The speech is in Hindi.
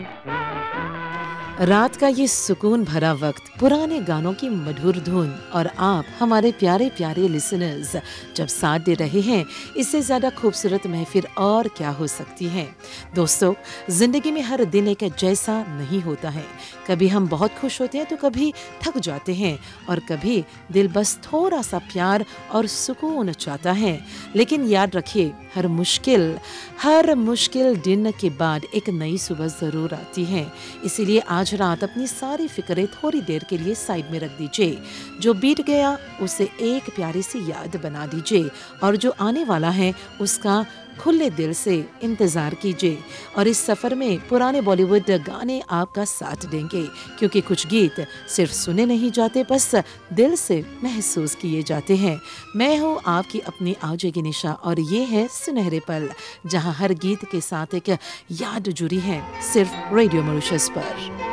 रात का ये सुकून भरा वक्त, पुराने गानों की मधुर धुन और आप हमारे प्यारे प्यारे लिसनर्स जब साथ दे रहे हैं, इससे ज़्यादा खूबसूरत महफिल और क्या हो सकती है। दोस्तों, ज़िंदगी में हर दिन एक जैसा नहीं होता है। कभी हम बहुत खुश होते हैं तो कभी थक जाते हैं और कभी दिल बस थोड़ा सा प्यार और सुकून चाहता है। लेकिन याद रखिए, हर मुश्किल दिन के बाद एक नई सुबह ज़रूर आती है। इसीलिए आज रात अपनी सारी फिक्रें थोड़ी देर के लिए साइड में रख दीजिए। जो बीत गया उसे एक प्यारी सी याद बना दीजिए और जो आने वाला है उसका खुले दिल से इंतज़ार कीजिए। और इस सफ़र में पुराने बॉलीवुड गाने आपका साथ देंगे, क्योंकि कुछ गीत सिर्फ सुने नहीं जाते, बस दिल से महसूस किए जाते हैं। मैं हूँ आपकी अपनी आरजे निशा और ये है सुनहरे पल, जहाँ हर गीत के साथ एक याद जुड़ी है, सिर्फ रेडियो मॉरिशस पर।